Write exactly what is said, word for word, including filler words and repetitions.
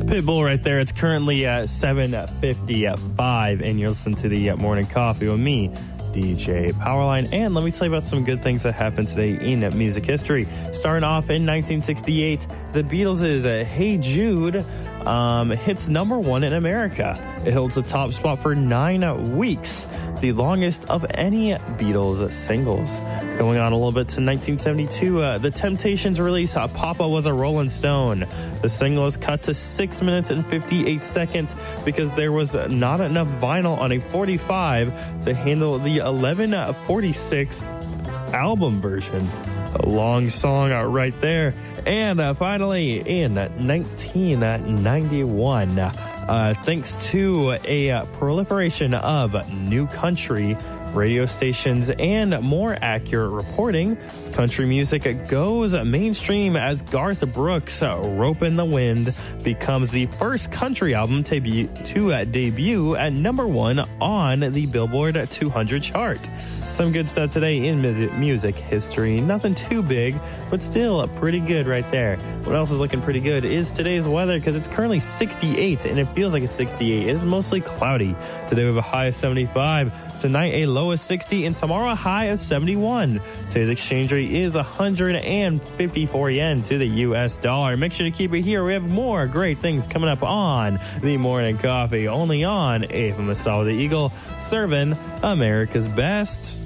Pitbull right there. It's currently uh, seven fifty-five, and you're listening to the uh, Morning Coffee with me, D J Powerline. And let me tell you about some good things that happened today in music history. Starting off in nineteen sixty-eight, the Beatles' uh, Hey Jude um, hits number one in America. It holds the top spot for nine weeks, the longest of any Beatles singles. Going on a little bit to nineteen seventy-two, uh, The Temptations release uh, Papa Was a Rolling Stone. The single is cut to six minutes and fifty-eight seconds because there was not enough vinyl on a forty-five to handle the eleven forty-six album version. A long song uh, right there. And uh, finally, in nineteen ninety-one, uh, thanks to a uh, proliferation of new country radio stations and more accurate reporting, country music goes mainstream as Garth Brooks' Rope in the Wind becomes the first country album to, be, to uh, debut at number one on the Billboard two hundred chart. Some good stuff today in music history. Nothing too big, but still pretty good right there. What else is looking pretty good is today's weather, because it's currently sixty-eight, and it feels like it's sixty-eight. It is mostly cloudy. Today we have a high of seventy-five. Tonight a low of sixty, and tomorrow a high of seventy-one. Today's exchange rate is one hundred fifty-four yen to the U S dollar. Make sure to keep it here. We have more great things coming up on the Morning Coffee, only on A F M Assault the Eagle, serving America's best.